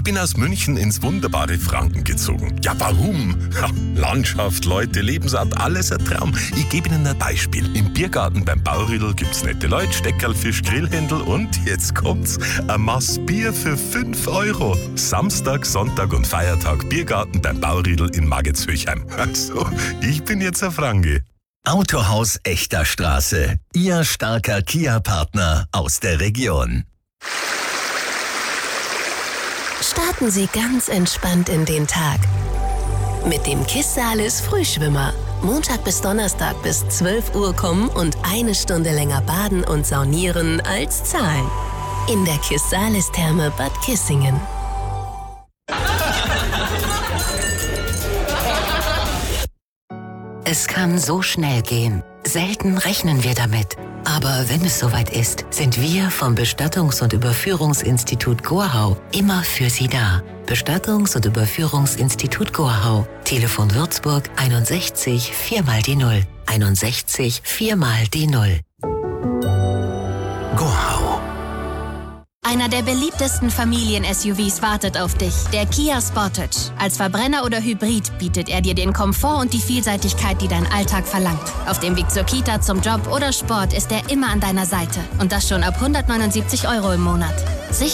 bin aus München ins wunderbare Franken gezogen. Ja, warum? Ja, Landschaft, Leute, Lebensart, alles ein Traum. Ich gebe Ihnen ein Beispiel. Im Biergarten beim Bauriedl gibt's nette Leute, Steckerl, Fisch, Grillhändel und jetzt kommt's, ein Maß Bier für 5 Euro. Samstag, Sonntag und Feiertag Biergarten beim Bauriedl in Maggitzhöchheim. Also, ich bin jetzt ein Franke. Autohaus Echter Straße. Ihr starker Kia-Partner aus der Region. Starten Sie ganz entspannt in den Tag. Mit dem Kissalis Frühschwimmer. Montag bis Donnerstag bis 12 Uhr kommen und 1 Stunde länger baden und saunieren als zahlen. In der Kissalis-Therme Bad Kissingen. Es kann so schnell gehen. Selten rechnen wir damit. Aber wenn es soweit ist, sind wir vom Bestattungs- und Überführungsinstitut Gorhau immer für Sie da. Bestattungs- und Überführungsinstitut Gorhau. Telefon Würzburg 61 4x0. 61 4x0. Gorhau. Einer der beliebtesten Familien-SUVs wartet auf dich, der Kia Sportage. Als Verbrenner oder Hybrid bietet er dir den Komfort und die Vielseitigkeit, die dein Alltag verlangt. Auf dem Weg zur Kita, zum Job oder Sport ist er immer an deiner Seite. Und das schon ab 179 € im Monat. Sicher